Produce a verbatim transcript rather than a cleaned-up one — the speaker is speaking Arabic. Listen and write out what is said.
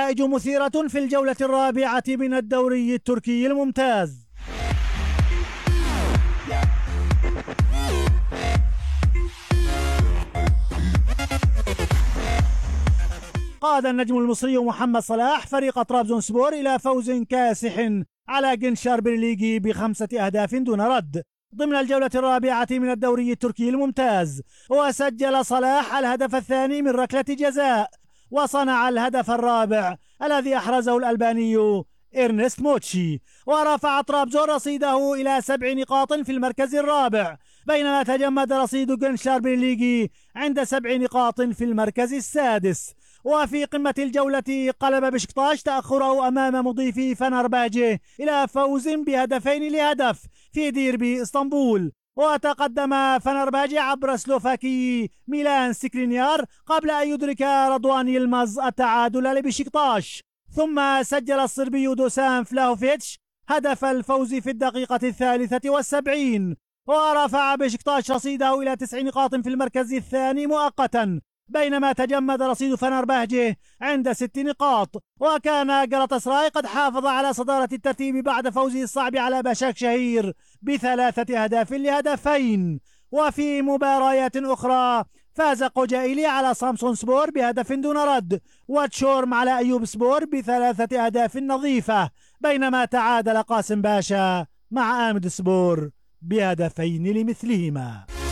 نتائج مثيرة في الجولة الرابعة من الدوري التركي الممتاز. قاد النجم المصري محمد صلاح فريق طرابزونسبور إلى فوز كاسح على جنشار برليغي بخمسة أهداف دون رد ضمن الجولة الرابعة من الدوري التركي الممتاز، وسجل صلاح الهدف الثاني من ركلة جزاء، وصنع الهدف الرابع الذي أحرزه الألباني إرنست موتشي، ورفع طرابزون رصيده إلى سبع نقاط في المركز الرابع، بينما تجمد رصيد جنشار برليغي عند سبع نقاط في المركز السادس. وفي قمة الجولة قلب بشكتاش تأخره أمام مضيفي فنرباجه إلى فوز بهدفين لهدف في ديربي اسطنبول، وتقدم فنرباجه عبر سلوفاكي ميلان سكرينيار قبل أن يدرك رضوان يلمز التعادل لبشكتاش، ثم سجل الصربي دوسان فلاهوفيتش هدف الفوز في الدقيقة الثالثة والسبعين، ورفع بشكتاش رصيده إلى تسع نقاط في المركز الثاني مؤقتا، بينما تجمد رصيد فنرباجه عند ست نقاط. وكان جلطاسراي قد حافظ على صدارة الترتيب بعد فوزه الصعب على باشاك شهير بثلاثة أهداف لهدفين. وفي مباريات أخرى فاز قوجائيلي على سامسون سبور بهدف دون رد، وتشورم على أيوب سبور بثلاثة أهداف نظيفة، بينما تعادل قاسم باشا مع آمد سبور بهدفين لمثلهما.